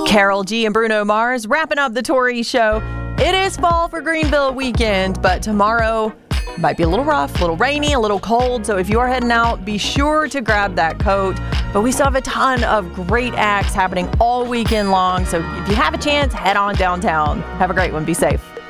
Carol G and Bruno Mars wrapping up the Tori Show. It is fall for Greenville weekend, but tomorrow might be a little rough, a little rainy, a little cold. So if you are heading out, be sure to grab that coat. But we still have a ton of great acts happening all weekend long. So if you have a chance, head on downtown. Have a great one. Be safe.